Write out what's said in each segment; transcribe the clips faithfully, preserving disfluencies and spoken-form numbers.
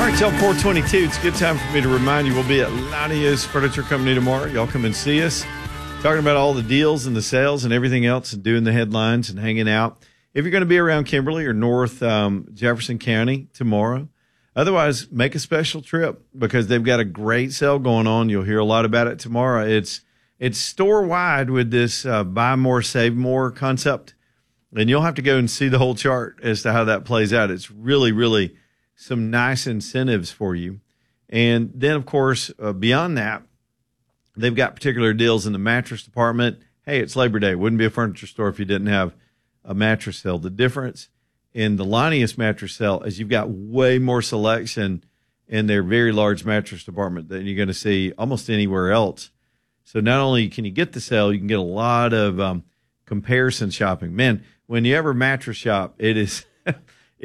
All right, till four twenty-two. It's a good time for me to remind you we'll be at Lanius Furniture Company tomorrow. Y'all come and see us. Talking about all the deals and the sales and everything else and doing the headlines and hanging out. If you're going to be around Kimberly or North um, Jefferson County tomorrow, otherwise make a special trip because they've got a great sale going on. You'll hear a lot about it tomorrow. It's it's store-wide with this uh, buy more, save more concept. And you'll have to go and see the whole chart as to how that plays out. It's really, really some nice incentives for you. And then, of course, uh, beyond that, they've got particular deals in the mattress department. Hey, it's Labor Day. Wouldn't be a furniture store if you didn't have a mattress sale. The difference in the Lanius mattress sale is you've got way more selection in their very large mattress department than you're going to see almost anywhere else. So not only can you get the sale, you can get a lot of um, comparison shopping. Man, when you ever mattress shop, it is it,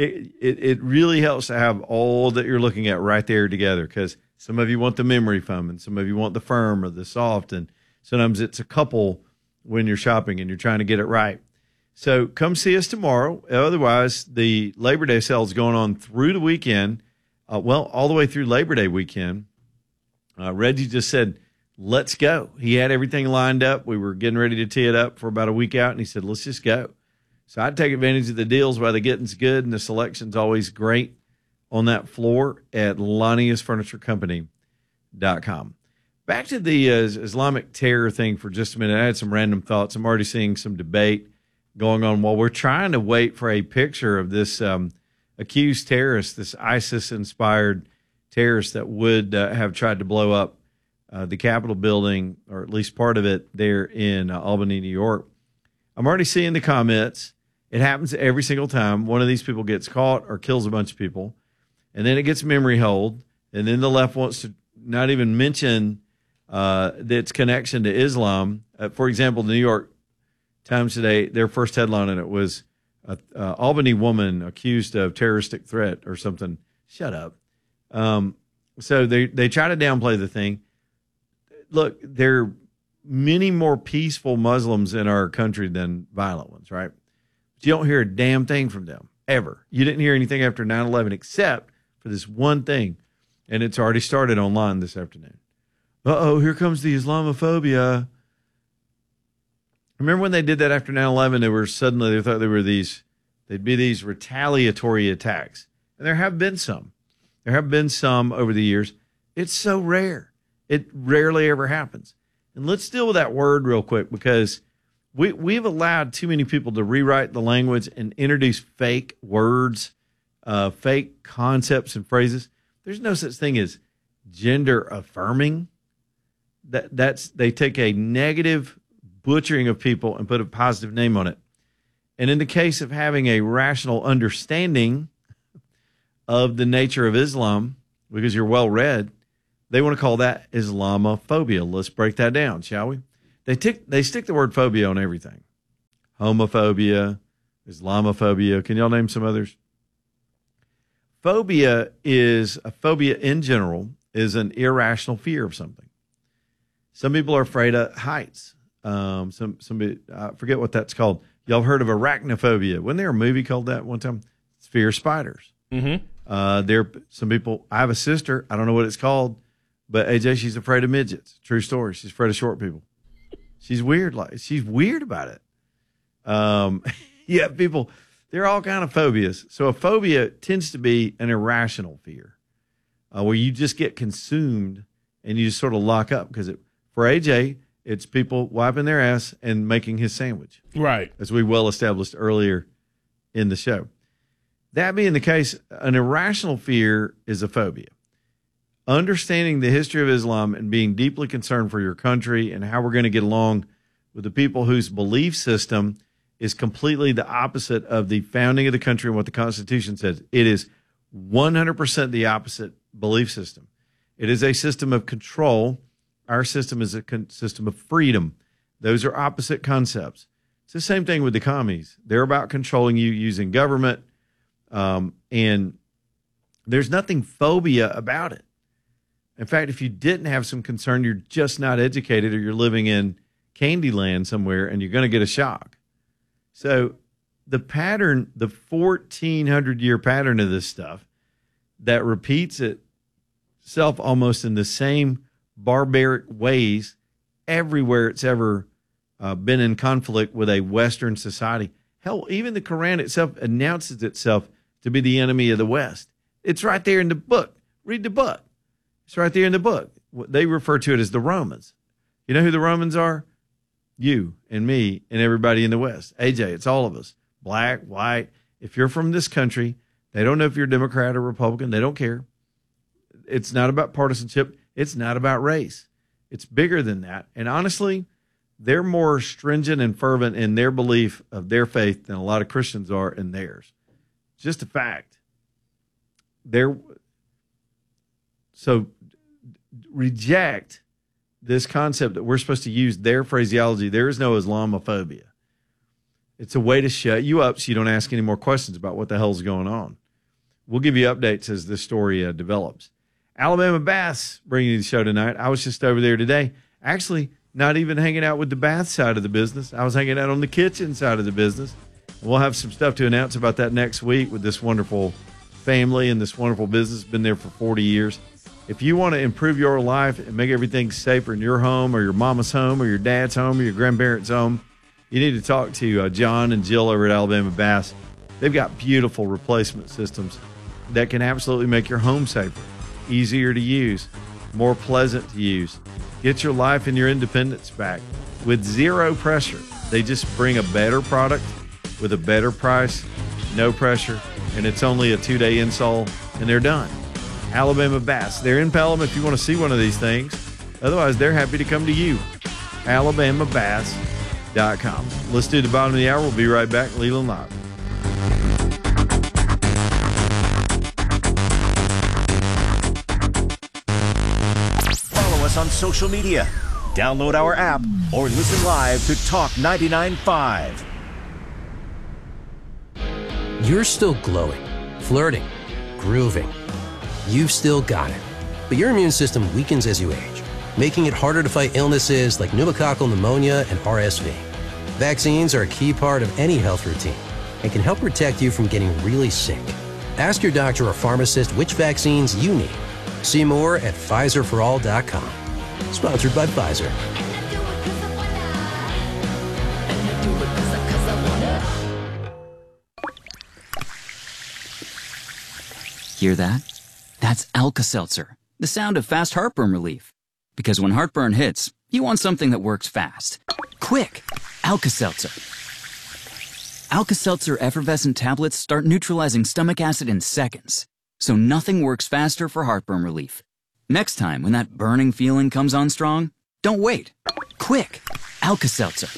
it it really helps to have all that you're looking at right there together, because some of you want the memory foam and some of you want the firm or the soft, and sometimes it's a couple when you're shopping and you're trying to get it right. So come see us tomorrow. Otherwise, the Labor Day sale is going on through the weekend, uh, well, all the way through Labor Day weekend. Uh, Reggie just said, let's go. He had everything lined up. We were getting ready to tee it up for about a week out, and he said, let's just go. So I'd take advantage of the deals while the getting's good, and the selection's always great on that floor at Lanius Furniture Company dot com. Back to the uh, Islamic terror thing for just a minute. I had some random thoughts. I'm already seeing some debate going on while we're trying to wait for a picture of this um, accused terrorist, this ISIS-inspired terrorist that would uh, have tried to blow up uh, the Capitol building, or at least part of it, there in uh, Albany, New York. I'm already seeing the comments. It happens every single time one of these people gets caught or kills a bunch of people, and then it gets memory hold, and then the left wants to not even mention uh, its connection to Islam. Uh, for example, the New York Times today, their first headline in it was a, a Albany woman accused of terroristic threat or something. Shut up. Um, so they, they try to downplay the thing. Look, there are many more peaceful Muslims in our country than violent ones, right? But you don't hear a damn thing from them, ever. You didn't hear anything after nine eleven except for this one thing, and it's already started online this afternoon. Uh-oh, here comes the Islamophobia. Remember when they did that after nine eleven, they were suddenly, they thought there were these, they'd be these retaliatory attacks. And there have been some. There have been some over the years. It's so rare. It rarely ever happens. And let's deal with that word real quick, because we, we've allowed too many people to rewrite the language and introduce fake words, uh, fake concepts and phrases. There's no such thing as gender affirming. That that's, they take a negative butchering of people and put a positive name on it. And in the case of having a rational understanding of the nature of Islam, because you're well read, they want to call that Islamophobia. Let's break that down, shall we? They tick, they stick the word phobia on everything. Homophobia, Islamophobia. Can y'all name some others? Phobia is, a phobia in general is an irrational fear of something. Some people are afraid of heights. Um, some, somebody, I forget what that's called. Y'all heard of arachnophobia. Wasn't there a movie called that one time? It's fear of spiders. Mm-hmm. Uh, there, some people, I have a sister, I don't know what it's called, but A J, she's afraid of midgets. True story. She's afraid of short people. She's weird. Like, she's weird about it. Um, yeah, people, there are all kind of phobias. So a phobia tends to be an irrational fear, uh, where you just get consumed and you just sort of lock up, because it, for A J, it's people wiping their ass and making his sandwich. Right. As we well established earlier in the show. That being the case, an irrational fear is a phobia. Understanding the history of Islam and being deeply concerned for your country and how we're going to get along with the people whose belief system is completely the opposite of the founding of the country and what the Constitution says. It is one hundred percent the opposite belief system. It is a system of control. Our system is a con- system of freedom. Those are opposite concepts. It's the same thing with the commies. They're about controlling you using government, um, and there's nothing phobia about it. In fact, if you didn't have some concern, you're just not educated, or you're living in Candyland somewhere and you're going to get a shock. So the pattern, the fourteen hundred year pattern of this stuff that repeats itself almost in the same barbaric ways everywhere it's ever uh, been in conflict with a Western society. Hell, even the Quran itself announces itself to be the enemy of the West. It's right there in the book. Read the book. It's right there in the book. They refer to it as the Romans. You know who the Romans are? You and me and everybody in the West. A J, it's all of us. Black, white. If you're from this country, they don't know if you're Democrat or Republican. They don't care. It's not about partisanship. It's not about race. It's bigger than that. And honestly, they're more stringent and fervent in their belief of their faith than a lot of Christians are in theirs. Just a fact. They're, so reject this concept that we're supposed to use their phraseology. There is no Islamophobia. It's a way to shut you up so you don't ask any more questions about what the hell's going on. We'll give you updates as this story uh, develops. Alabama Bass bringing you the show tonight. I was just over there today. Actually, not even hanging out with the bath side of the business. I was hanging out on the kitchen side of the business. We'll have some stuff to announce about that next week with this wonderful family and this wonderful business. Been there for forty years. If you want to improve your life and make everything safer in your home or your mama's home or your dad's home or your grandparents' home, you need to talk to uh, John and Jill over at Alabama Bass. They've got beautiful replacement systems that can absolutely make your home safer, easier to use, more pleasant to use. Get your life and your independence back with zero pressure. They just bring a better product with a better price, no pressure, and it's only a two-day install, and they're done. Alabama Bass. They're in Pelham if you want to see one of these things. Otherwise, they're happy to come to you. alabama bass dot com. Let's do the bottom of the hour. We'll be right back. Leland Live. Follow us on social media. Download our app or listen live to Talk ninety-nine point five. You're still glowing, flirting, grooving. You've still got it. But your immune system weakens as you age, making it harder to fight illnesses like pneumococcal pneumonia and R S V. Vaccines are a key part of any health routine and can help protect you from getting really sick. Ask your doctor or pharmacist which vaccines you need. See more at Pfizer for all dot com. Sponsored by Pfizer. Hear that? That's Alka-Seltzer, the sound of fast heartburn relief. Because when heartburn hits, you want something that works fast. Quick! Alka-Seltzer. Alka-Seltzer effervescent tablets start neutralizing stomach acid in seconds. So nothing works faster for heartburn relief. Next time, when that burning feeling comes on strong, don't wait. Quick! Alka-Seltzer.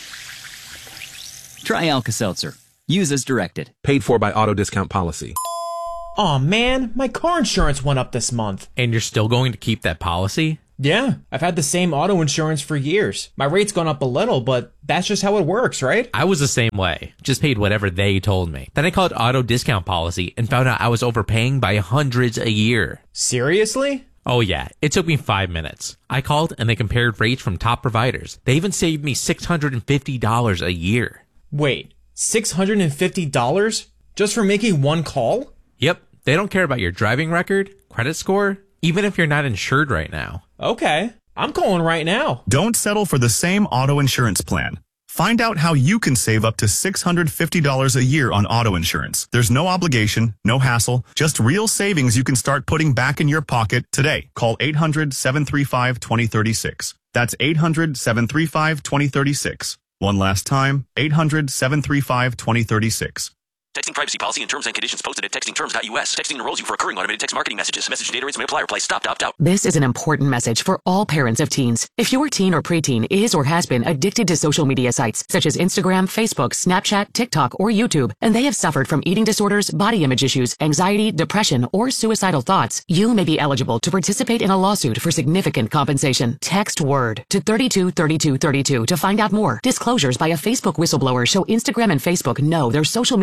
Try Alka-Seltzer. Use as directed. Paid for by Auto Discount Policy. Aw, man, my car insurance went up this month. And you're still going to keep that policy? Yeah, I've had the same auto insurance for years. My rate's gone up a little, but that's just how it works, right? I was the same way. Just paid whatever they told me. Then I called Auto Discount Policy and found out I was overpaying by hundreds a year. Seriously? Oh yeah, it took me five minutes. I called and they compared rates from top providers. They even saved me six hundred fifty dollars a year. Wait, six hundred fifty dollars? Just for making one call? Yep, they don't care about your driving record, credit score, even if you're not insured right now. Okay, I'm calling right now. Don't settle for the same auto insurance plan. Find out how you can save up to six hundred fifty dollars a year on auto insurance. There's no obligation, no hassle, just real savings you can start putting back in your pocket today. Call eight hundred, seven three five, two zero three six. That's eight hundred, seven three five, two zero three six. One last time, eight hundred, seven three five, two zero three six. Texting privacy policy and terms and conditions posted at texting terms dot U S. Texting enrolls you for recurring automated text marketing messages. Message data rates may apply. Reply stop to opt out. This is an important message for all parents of teens. If your teen or preteen is or has been addicted to social media sites such as Instagram, Facebook, Snapchat, TikTok, or YouTube, and they have suffered from eating disorders, body image issues, anxiety, depression, or suicidal thoughts, you may be eligible to participate in a lawsuit for significant compensation. Text WORD to thirty-two thirty-two thirty-two to find out more. Disclosures by a Facebook whistleblower show Instagram and Facebook know their social media platforms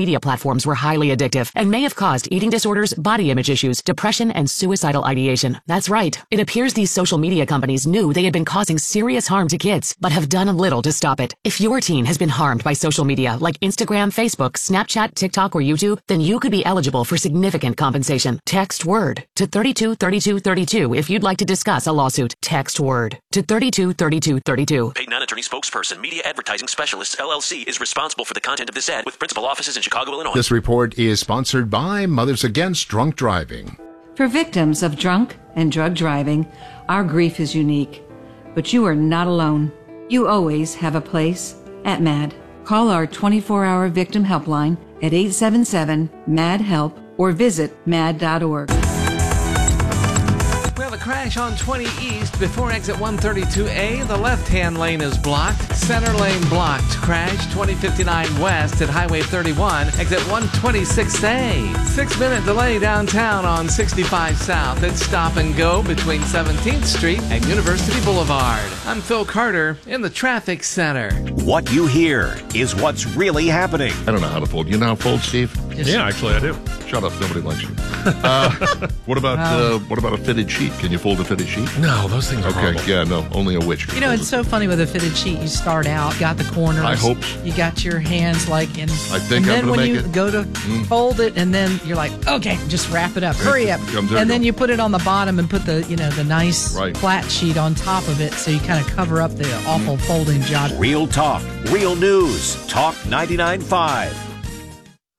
platforms were highly addictive and may have caused eating disorders, body image issues, depression, and suicidal ideation. That's right. It appears these social media companies knew they had been causing serious harm to kids, but have done little to stop it. If your teen has been harmed by social media like Instagram, Facebook, Snapchat, TikTok, or YouTube, then you could be eligible for significant compensation. Text WORD to thirty-two thirty-two thirty-two if you'd like to discuss a lawsuit. Text WORD to thirty-two thirty-two thirty-two. Paid non-attorney spokesperson, Media Advertising Specialists, L L C, is responsible for the content of this ad with principal offices in Chicago, Illinois. This report is sponsored by Mothers Against Drunk Driving. For victims of drunk and drug driving, our grief is unique. But you are not alone. You always have a place at MAD. Call our twenty-four hour victim helpline at eight seven seven, M A D, HELP or visit mad dot org. We have a crash on twenty East before exit one thirty-two A. The left-hand lane is blocked. Center lane blocked. Crash twenty fifty-nine West at Highway thirty-one, exit one twenty-six A. Six-minute delay downtown on sixty-five South. It's stop and go between seventeenth Street and University Boulevard. I'm Phil Carter in the traffic center. What you hear is what's really happening. I don't know how to fold. You know how to fold, Steve? Yes. Yeah, actually I do. Shut up. Nobody likes you. Uh, what about uh, what about a fitted sheet? Can you fold a fitted sheet? No, those things are okay. horrible. Yeah, no, only a witch. You know, it's so funny with a fitted sheet. You start out, got the corners. I hope. You got your hands like in. I think and I'm then gonna when make you it. go to Mm. fold it, and then you're like, okay, just wrap it up, hurry up, Comes there, and then go. you put it on the bottom and put the you know the nice Right. flat sheet on top of it, so you kind of cover up the awful folding job. Real talk, real news. Talk ninety-nine point five.